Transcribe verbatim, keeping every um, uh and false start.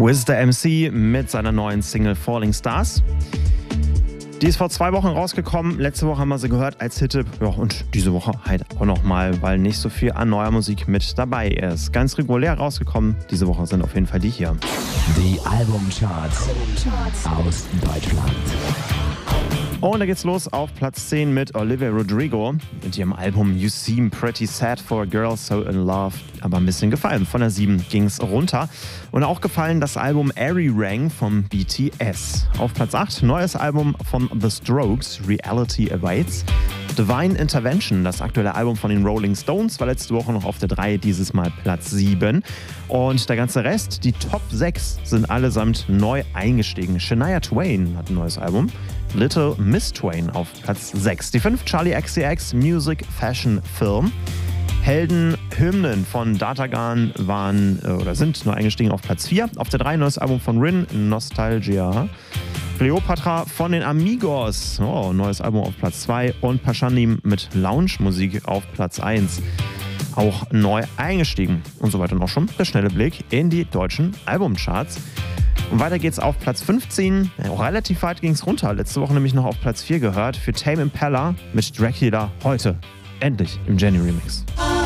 Wiz the M C mit seiner neuen Single Falling Stars. Die ist vor zwei Wochen rausgekommen. Letzte Woche haben wir sie gehört als Hit-Tipp. Ja, und diese Woche halt auch nochmal, weil nicht so viel an neuer Musik mit dabei ist. Ganz regulär rausgekommen. Diese Woche sind auf jeden Fall die hier. Die Albumcharts aus Deutschland. Und da geht's los auf Platz zehn mit Olivia Rodrigo mit ihrem Album You Seem Pretty Sad for a Girl So in Love. Aber ein bisschen gefallen. Von der sieben ging's runter. Und auch gefallen das Album Airy Rang vom B T S. Auf Platz acht neues Album von The Strokes, Reality Awaits. Divine Intervention, das aktuelle Album von den Rolling Stones, war letzte Woche noch auf der drei, dieses Mal Platz sieben. Und der ganze Rest, die Top sechs, sind allesamt neu eingestiegen. Shania Twain hat ein neues Album. Little Miss Twain auf Platz sechs. Die fünf Charli X C X, Music, Fashion, Film. Helden, Hymnen von Datagan waren oder sind neu eingestiegen auf Platz vier. Auf der drei neues Album von Rin, Nostalgia. Cleopatra von den Amigos, oh, neues Album auf Platz zwei. Und Pashanim mit Lounge-Musik auf Platz eins. Auch neu eingestiegen. Und soweit dann auch schon der schnelle Blick in die deutschen Albumcharts. Und weiter geht's auf Platz fünfzehn. Ja, auch relativ weit ging's runter. Letzte Woche nämlich noch auf Platz vier gehört. Für Tame Impala mit Dracula heute. Endlich im Jenny Remix.